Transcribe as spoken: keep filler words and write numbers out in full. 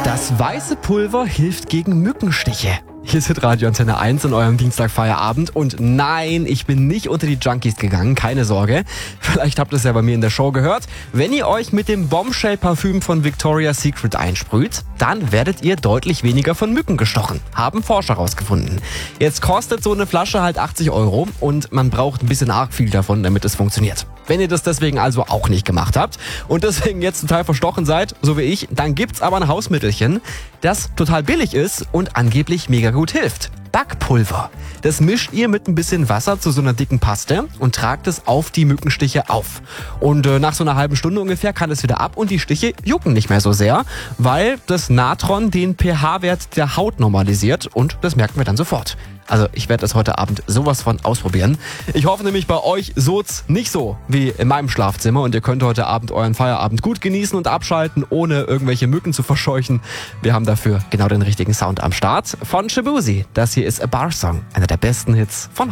Das weiße Pulver hilft gegen Mückenstiche. Hier ist Radio Antenne eins in eurem Dienstagfeierabend und nein, ich bin nicht unter die Junkies gegangen, keine Sorge. Vielleicht habt ihr es ja bei mir in der Show gehört. Wenn ihr euch mit dem Bombshell-Parfüm von Victoria's Secret einsprüht, dann werdet ihr deutlich weniger von Mücken gestochen, haben Forscher rausgefunden. Jetzt kostet so eine Flasche halt achtzig Euro und man braucht ein bisschen arg viel davon, damit es funktioniert. Wenn ihr das deswegen also auch nicht gemacht habt und deswegen jetzt total verstochen seid, so wie ich, dann gibt's aber ein Hausmittelchen, das total billig ist und angeblich mega gut hilft. Backpulver. Das mischt ihr mit ein bisschen Wasser zu so einer dicken Paste und tragt es auf die Mückenstiche auf. Und äh, nach so einer halben Stunde ungefähr kann es wieder ab und die Stiche jucken nicht mehr so sehr, weil das Natron den pH-Wert der Haut normalisiert und das merken wir dann sofort. Also ich werde das heute Abend sowas von ausprobieren. Ich hoffe nämlich, bei euch soht's nicht so wie in meinem Schlafzimmer und ihr könnt heute Abend euren Feierabend gut genießen und abschalten, ohne irgendwelche Mücken zu verscheuchen. Wir haben dafür genau den richtigen Sound am Start von Shaboozey. Das hier ist A Bar Song, einer der besten Hits von